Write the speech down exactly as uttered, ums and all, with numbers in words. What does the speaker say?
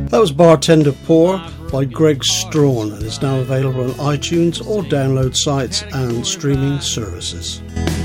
That was Bartender Poor by Greg Strawn and is now available on iTunes or download sites and streaming services.